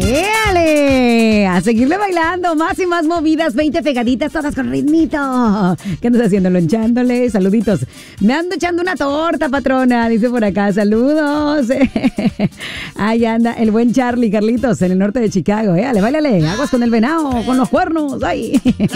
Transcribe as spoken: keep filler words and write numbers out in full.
¡Éale! A seguirle bailando, más y más movidas, veinte pegaditas, todas con ritmito. ¿Qué andas haciendo? Lonchándole, saluditos. Me ando echando una torta, patrona, dice por acá, saludos. Ahí anda el buen Charlie, Carlitos, en el norte de Chicago. ¡Éale, báilale! Aguas con el venado, con los cuernos, ¡ay!